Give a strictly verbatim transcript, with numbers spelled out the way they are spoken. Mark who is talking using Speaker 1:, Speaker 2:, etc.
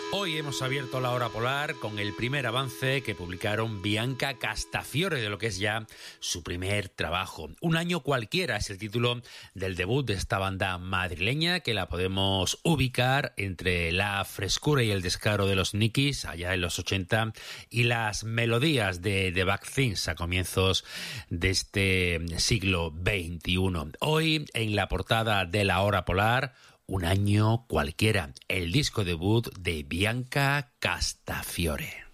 Speaker 1: Hoy hemos abierto la hora polar con el primer avance que publicaron Bianca Castafiore de lo que es ya su primer trabajo. Un año cualquiera es el título del debut de esta banda madrileña, que la podemos ubicar entre la frescura y el descaro de los Nikis allá en los ochenta y las melodías de The Bad Things a comienzos de este siglo veintiuno. Hoy en la portada de la hora polar, Un año cualquiera, el disco debut de Bianca Castafiore.